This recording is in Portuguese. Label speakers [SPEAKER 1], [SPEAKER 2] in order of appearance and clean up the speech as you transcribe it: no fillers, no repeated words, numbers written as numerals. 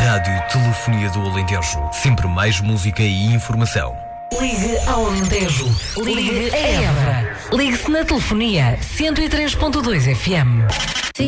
[SPEAKER 1] Rádio Telefonia do Alentejo. Sempre mais música e informação.
[SPEAKER 2] Ligue ao Alentejo. Ligue a Évora. Ligue-se na Telefonia 103.2 FM.